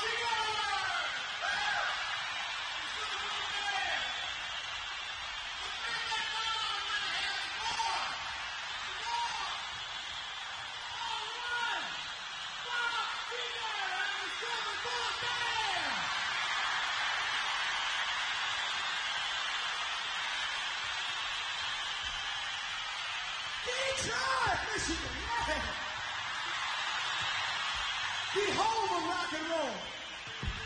Detroit, Michigan, yeah. The home of rock and roll.